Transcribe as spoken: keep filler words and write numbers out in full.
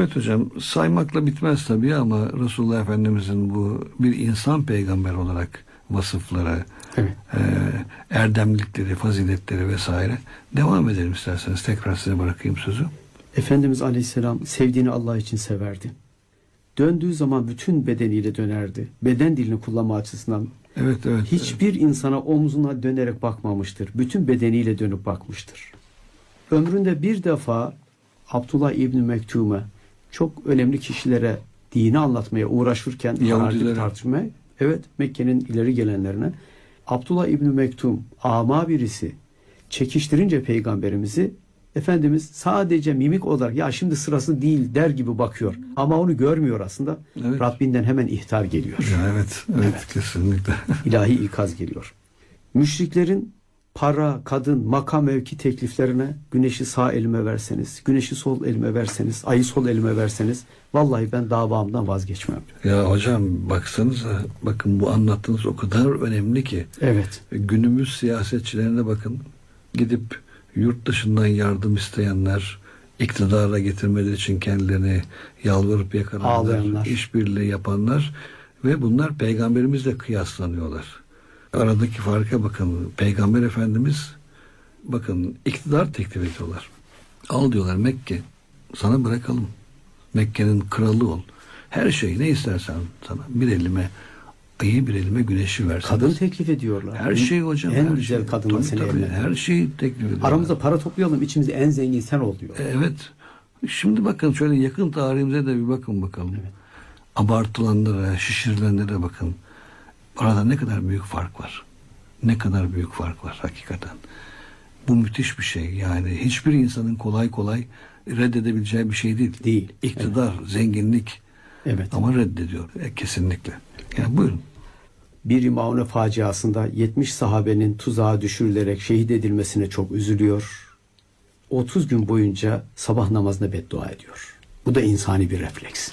Evet hocam, saymakla bitmez tabii ama Resulullah Efendimizin bu bir insan peygamber olarak vasıfları, evet. e, erdemlikleri, faziletleri vesaire. Devam edelim isterseniz. Tekrar size bırakayım sözü. Efendimiz Aleyhisselam sevdiğini Allah için severdi. Döndüğü zaman bütün bedeniyle dönerdi. Beden dilini kullanma açısından evet, evet, hiçbir evet. insana omzuna dönerek bakmamıştır. Bütün bedeniyle dönüp bakmıştır. Ömründe bir defa Abdullah İbni Mektum'e, çok önemli kişilere dini anlatmaya uğraşırken Yahudilere. tartışma, evet, Mekke'nin ileri gelenlerine, Abdullah İbni Mektum ama birisi çekiştirince peygamberimizi, Efendimiz sadece mimik olarak ya şimdi sırası değil der gibi bakıyor. Ama onu görmüyor aslında. Evet. Rabbinden hemen ihtar geliyor. Ya evet, evet, evet, kesinlikle. İlahi ikaz geliyor. Müşriklerin para, kadın, makam, mevki tekliflerine, güneşi sağ elime verseniz, güneşi sol elime verseniz, ayı sol elime verseniz, vallahi ben davamdan vazgeçmem. Ya hocam baksanıza, bakın bu anlattığınız o kadar önemli ki. Evet. Günümüz siyasetçilerine bakın, gidip yurt dışından yardım isteyenler, iktidara getirmeleri için kendilerini yalvarıp yakaranlar, işbirliği yapanlar ve bunlar peygamberimizle kıyaslanıyorlar. Aradaki farka bakın. Peygamber Efendimiz bakın iktidar teklif ediyorlar. Al diyorlar, Mekke sana bırakalım. Mekke'nin kralı ol. Her şeyi ne istersen sana. Bir elime ayı, bir elime güneşi versin. Kadın teklif ediyorlar. Her şey hocam. En her güzel şey. kadınla Tabii, seni tabii, evlendir. her şeyi teklif ediyorlar. Aramızda para toplayalım, içimizde en zengin sen ol diyor. Evet. Şimdi bakın şöyle yakın tarihimize de bir bakın bakalım. Evet. Abartılanlara, şişirilenlere bakın. Arada ne kadar büyük fark var. Ne kadar büyük fark var hakikaten. Bu müthiş bir şey. Yani hiçbir insanın kolay kolay reddedebileceği bir şey değil. Değil. İktidar, evet. Zenginlik. Evet. Ama reddediyor. E, kesinlikle. Yani buyurun. Bir Maune faciasında yetmiş sahabenin tuzağa düşürülerek şehit edilmesine çok üzülüyor. otuz gün boyunca sabah namazına beddua ediyor. Bu da insani bir refleks.